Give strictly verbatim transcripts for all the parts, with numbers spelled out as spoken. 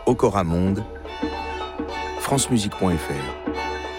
Okora Monde, francemusique point f r.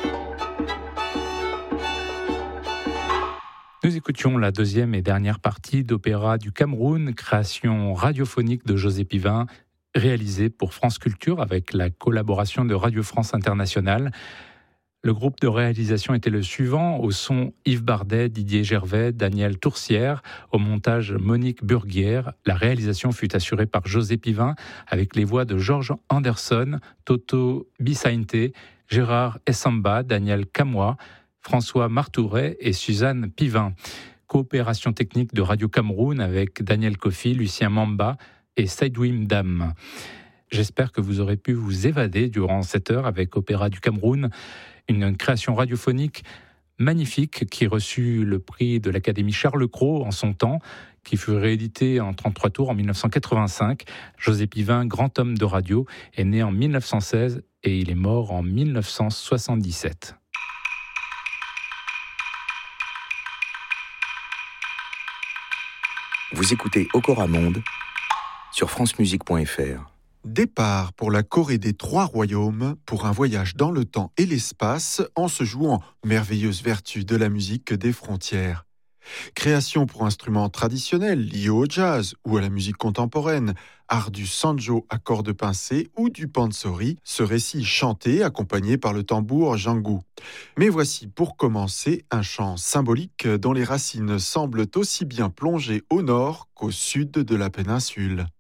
Nous écoutions la deuxième et dernière partie d'Opéra du Cameroun, création radiophonique de José Pivin, réalisée pour France Culture avec la collaboration de Radio France Internationale. Le groupe de réalisation était le suivant: au son Yves Bardet, Didier Gervais, Daniel Toursière, au montage Monique Burguière. La réalisation fut assurée par José Pivin avec les voix de Georges Anderson, Toto Bisainte, Gérard Essamba, Daniel Camois, François Martouret et Suzanne Pivin. Coopération technique de Radio Cameroun avec Daniel Kofi, Lucien Mamba et Saïdouim Dam. J'espère que vous aurez pu vous évader durant cette heure avec Opéra du Cameroun, une création radiophonique magnifique qui reçut le prix de l'Académie Charles Cros en son temps, qui fut réédité en trente-trois tours en dix-neuf cent quatre-vingt-cinq. José Pivin, grand homme de radio, est né en dix-neuf cent seize et il est mort en dix-neuf cent soixante-dix-sept. Vous écoutez Okora Monde sur francemusique point f r. Départ pour la Corée des Trois Royaumes pour un voyage dans le temps et l'espace en se jouant merveilleuse vertu de la musique des frontières. Création pour instruments traditionnels liés au jazz ou à la musique contemporaine, art du sanjo à cordes pincées ou du pansori, ce récit chanté accompagné par le tambour jangu. Mais voici pour commencer un chant symbolique dont les racines semblent aussi bien plongées au nord qu'au sud de la péninsule.